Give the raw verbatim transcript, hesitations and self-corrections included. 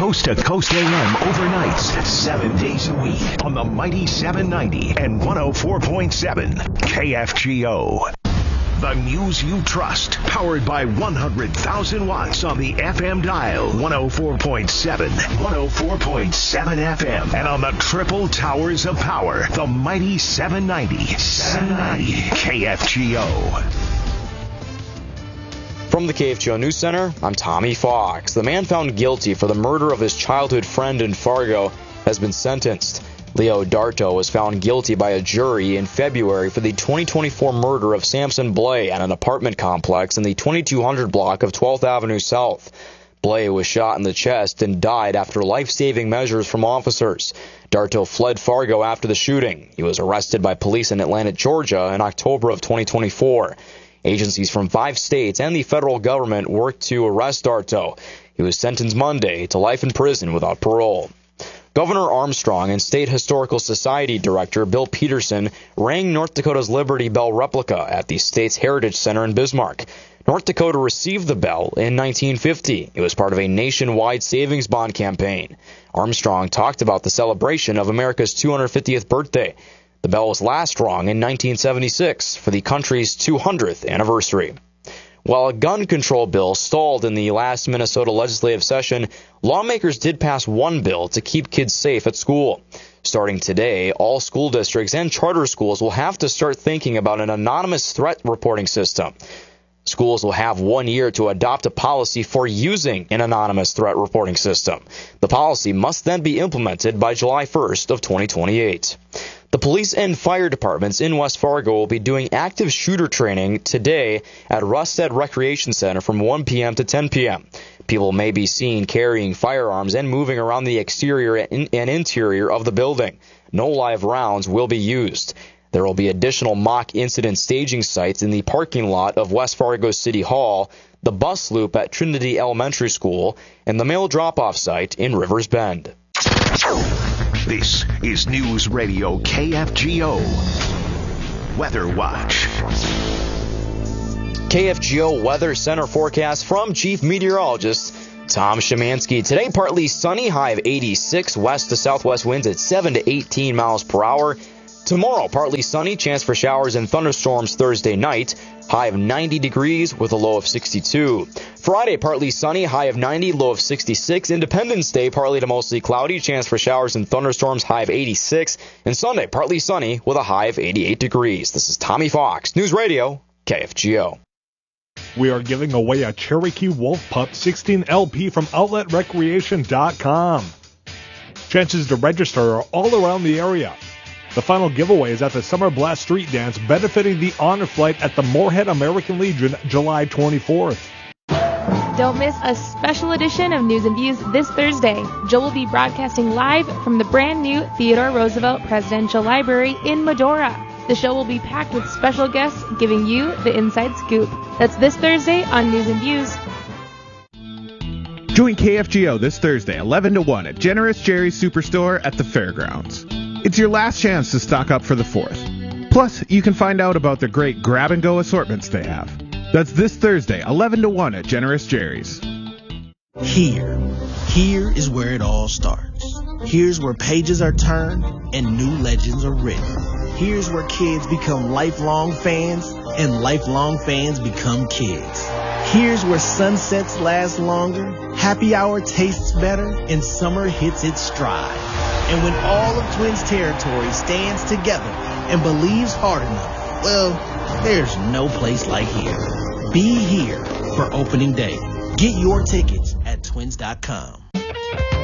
Coast to Coast A M overnights, seven days a week on the mighty seven ninety and one oh four point seven K F G O. The news you trust, powered by one hundred thousand watts on the F M dial, one oh four point seven, one oh four point seven F M, and on the triple towers of power, the mighty seven ninety, seven ninety K F G O. From the K F G O News Center, I'm Tommy Fox. The man found guilty for the murder of his childhood friend in Fargo has been sentenced. Leo Darto was found guilty by a jury in February for the twenty twenty-four murder of Samson Blay at an apartment complex in the twenty-two hundred block of twelfth Avenue South. Blay was shot in the chest and died after life-saving measures from officers. Darto fled Fargo after the shooting. He was arrested by police in Atlanta, Georgia in October of twenty twenty-four. Agencies from five states and the federal government worked to arrest Darto. He was sentenced Monday to life in prison without parole. Governor Armstrong and State Historical Society Director Bill Peterson rang North Dakota's Liberty Bell replica at the state's Heritage Center in Bismarck. North Dakota received the bell in nineteen fifty. It was part of a nationwide savings bond campaign. Armstrong talked about the celebration of America's two hundred fiftieth birthday. The bell was last rung in nineteen seventy-six for the country's two hundredth anniversary. While a gun control bill stalled in the last Minnesota legislative session, lawmakers did pass one bill to keep kids safe at school. Starting today, all school districts and charter schools will have to start thinking about an anonymous threat reporting system. Schools will have one year to adopt a policy for using an anonymous threat reporting system. The policy must then be implemented by July first of twenty twenty-eight. The police and fire departments in West Fargo will be doing active shooter training today at Rustad Recreation Center from one p.m. to ten p.m. People may be seen carrying firearms and moving around the exterior and interior of the building. No live rounds will be used. There will be additional mock incident staging sites in the parking lot of West Fargo City Hall, the bus loop at Trinity Elementary School, and the mail drop-off site in Rivers Bend. This is News Radio K F G O Weather Watch. K F G O Weather Center forecast from Chief Meteorologist Tom Szymanski. Today, partly sunny, high of eighty-six, west to southwest winds at seven to eighteen miles per hour. Tomorrow, partly sunny, chance for showers and thunderstorms Thursday night, high of ninety degrees with a low of sixty-two. Friday, partly sunny, high of ninety, low of sixty-six. Independence Day, partly to mostly cloudy, chance for showers and thunderstorms, high of eighty-six. And Sunday, partly sunny with a high of eighty-eight degrees. This is Tommy Fox, News Radio, K F G O. We are giving away a Cherokee Wolf Pup sixteen L P from outlet recreation dot com. Chances to register are all around the area. The final giveaway is at the Summer Blast Street Dance, benefiting the Honor Flight at the Moorhead American Legion, July twenty-fourth. Don't miss a special edition of News and Views this Thursday. Joe will be broadcasting live from the brand new Theodore Roosevelt Presidential Library in Medora. The show will be packed with special guests giving you the inside scoop. That's this Thursday on News and Views. Join K F G O this Thursday, eleven to one, at Generous Jerry's Superstore at the Fairgrounds. It's your last chance to stock up for the fourth. Plus, you can find out about the great grab-and-go assortments they have. That's this Thursday, eleven to one, at Generous Jerry's. Here. Here is where it all starts. Here's where pages are turned and new legends are written. Here's where kids become lifelong fans and lifelong fans become kids. Here's where sunsets last longer, happy hour tastes better, and summer hits its stride. And when all of Twins territory stands together and believes hard enough, well, there's no place like here. Be here for opening day. Get your tickets at twins dot com.